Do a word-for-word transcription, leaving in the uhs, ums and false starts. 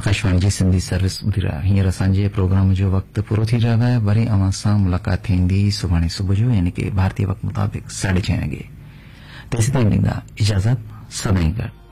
आकाशवाणी जी Sindhi service ॿुधी रहिया। हींअर असांजे प्रोग्राम जो वक़्तु पूरो थी रहियो आहे। वरी अवां सां मुलाक़ात थींदी सुभाणे सुबुह जो, यानी कि भारतीय वक़्त मुताबिक़ साढे छह वॻे। तेसिताईं ॾींदा इजाज़त। सदाईं गॾु।